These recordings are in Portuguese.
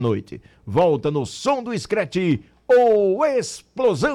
noite. Volta no som do Scratch, ou Explosão.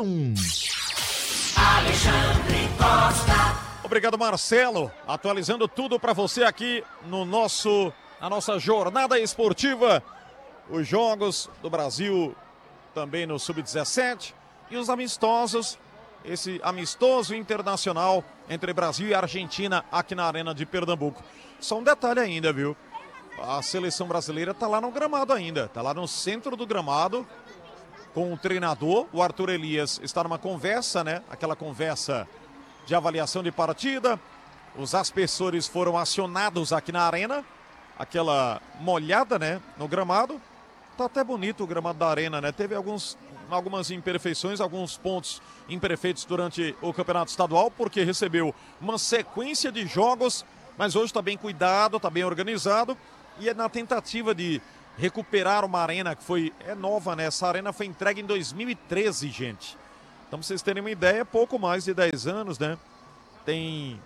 Alexandre Costa. Obrigado, Marcelo. Atualizando tudo para você aqui na nossa jornada esportiva. Os jogos do Brasil também no Sub-17 e os amistosos. Esse amistoso internacional entre Brasil e Argentina aqui na Arena de Pernambuco. Só um detalhe ainda, viu? A seleção brasileira tá lá no gramado ainda. Tá lá no centro do gramado com o treinador. O Arthur Elias está numa conversa, né? Aquela conversa de avaliação de partida. Os aspersores foram acionados aqui na arena. Aquela molhada, né? No gramado. Tá até bonito o gramado da arena, né? Teve algumas imperfeições, alguns pontos imperfeitos durante o campeonato estadual, porque recebeu uma sequência de jogos, mas hoje está bem cuidado, está bem organizado, e é na tentativa de recuperar uma arena que é nova, né? Essa arena foi entregue em 2013, gente. Então, pra vocês terem uma ideia, pouco mais de 10 anos, né? Tem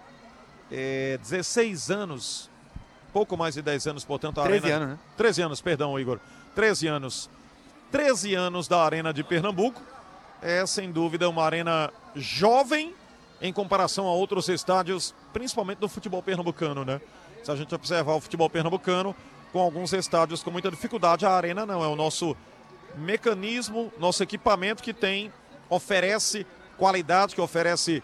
16 anos, pouco mais de 10 anos, portanto, a 13 arena... anos, né? 13 anos, perdão, Igor. 13 anos. 13 anos da Arena de Pernambuco. É, sem dúvida, uma arena jovem em comparação a outros estádios, principalmente do futebol pernambucano, né? Se a gente observar o futebol pernambucano, com alguns estádios com muita dificuldade, a arena não. É o nosso mecanismo, nosso equipamento que oferece qualidade, que oferece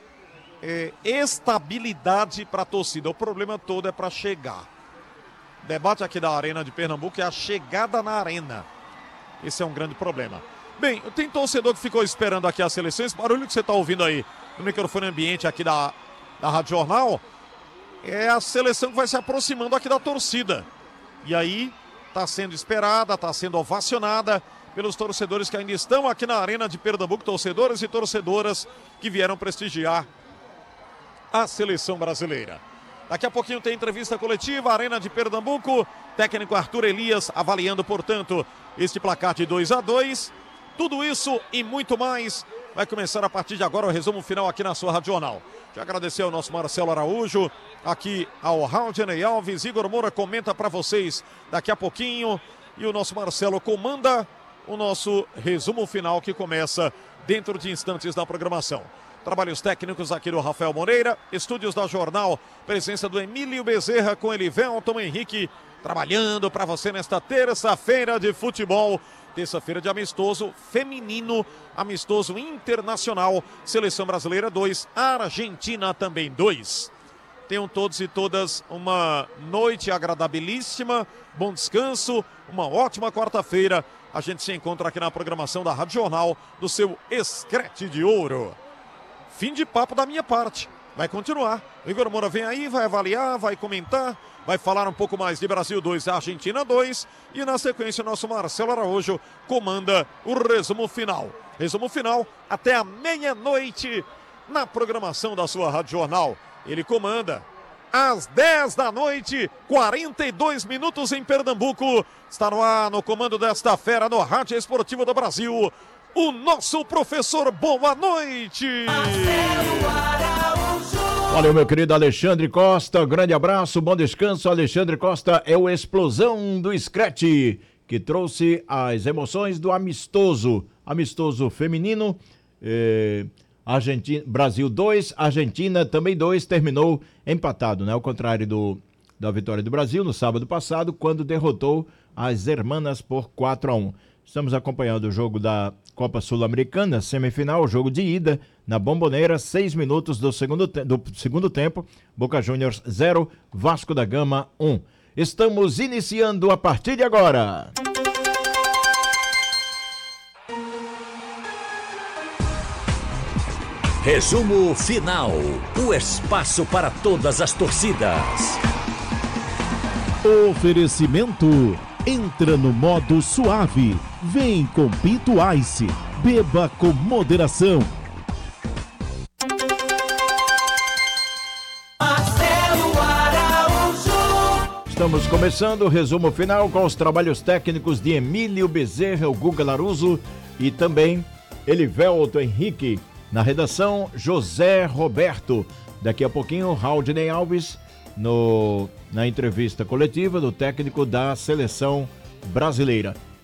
estabilidade para a torcida. O problema todo é para chegar. O debate aqui da Arena de Pernambuco é a chegada na arena. Esse é um grande problema. Bem, tem torcedor que ficou esperando aqui a seleção. Esse barulho que você está ouvindo aí no microfone ambiente aqui da Rádio Jornal é a seleção que vai se aproximando aqui da torcida. E aí está sendo esperada, está sendo ovacionada pelos torcedores que ainda estão aqui na Arena de Pernambuco, torcedores e torcedoras que vieram prestigiar a seleção brasileira. Daqui a pouquinho tem entrevista coletiva, Arena de Pernambuco, técnico Arthur Elias avaliando, portanto, este placar de 2-2. Tudo isso e muito mais vai começar a partir de agora o resumo final aqui na sua Rádio Jornal. Já agradecer ao nosso Marcelo Araújo, aqui ao Raudney Alves, Igor Moura comenta para vocês daqui a pouquinho e o nosso Marcelo comanda o nosso resumo final que começa dentro de instantes da programação. Trabalhos técnicos aqui do Rafael Moreira, estúdios da Jornal, presença do Emílio Bezerra com Elivelton Henrique, trabalhando para você nesta terça-feira de futebol, terça-feira de amistoso feminino, amistoso internacional, Seleção Brasileira 2, Argentina também 2. Tenham todos e todas uma noite agradabilíssima, bom descanso, uma ótima quarta-feira. A gente se encontra aqui na programação da Rádio Jornal, do seu Scratch de Ouro. Fim de papo da minha parte. Vai continuar. O Igor Moura vem aí, vai avaliar, vai comentar, vai falar um pouco mais de Brasil 2 e Argentina 2. E na sequência, o nosso Marcelo Araújo comanda o resumo final. Resumo final até a meia-noite na programação da sua Rádio Jornal. Ele comanda às 10 da noite, 42 minutos em Pernambuco. Está no ar, no comando desta fera, no Rádio Esportivo do Brasil, o nosso professor. Boa noite! Valeu, meu querido Alexandre Costa, grande abraço, bom descanso. Alexandre Costa é o Explosão do Scratch, que trouxe as emoções do amistoso feminino, Brasil 2, Argentina também 2, terminou empatado, né? Ao contrário da vitória do Brasil no sábado passado, quando derrotou as Hermanas por 4-1. Estamos acompanhando o jogo da Copa Sul-Americana, semifinal, jogo de ida na Bombonera, 6 minutos do segundo tempo, Boca Juniors 0, Vasco da Gama 1. Estamos iniciando a partir de agora. Resumo final, o espaço para todas as torcidas. Oferecimento, entra no modo suave, vem com Pinto Ice, beba com moderação. Estamos começando o resumo final com os trabalhos técnicos de Emílio Bezerra, o Guga Laruso e também Elivelton Henrique. Na redação, José Roberto. Daqui a pouquinho, Raudney Alves na entrevista coletiva do técnico da seleção brasileira.